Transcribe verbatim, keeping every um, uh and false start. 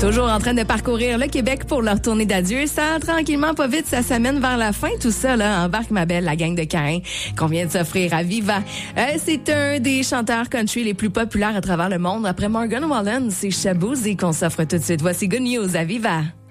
Toujours en train de parcourir le Québec pour leur tournée d'adieu. Ça, tranquillement, pas vite, ça s'amène vers la fin. Tout ça, là, embarque ma belle, la gang de Caïn qu'on vient de s'offrir à Viva. Euh, c'est un des chanteurs country les plus populaires à travers le monde. Après Morgan Wallen, c'est Shaboozey qu'on s'offre tout de suite. Voici Good News à Viva.